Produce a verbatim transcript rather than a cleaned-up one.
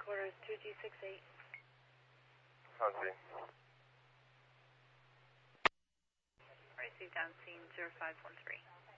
headquarters, two G six eight. Hunty. Received on scene zero five one three.